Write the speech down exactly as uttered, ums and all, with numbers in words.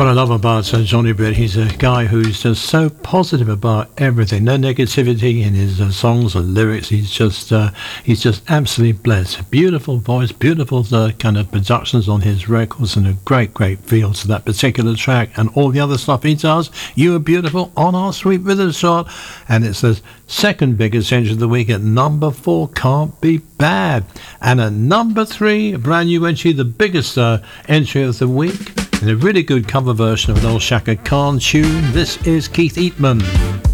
What I love about uh, Johnny Britt, he's a guy who's just so positive about everything. No negativity in his uh, songs and lyrics. He's just uh, he's just absolutely blessed. Beautiful voice, beautiful uh, kind of productions on his records, and a great, great feel to that particular track and all the other stuff he does. You Are Beautiful on our Sweet Rhythm chart, and it's the second biggest entry of the week at number four. Can't Be Bad. And at number three, a brand new entry, the biggest uh, entry of the week, in a really good cover version of an old Shaka Khan tune. This is Keith Eatman.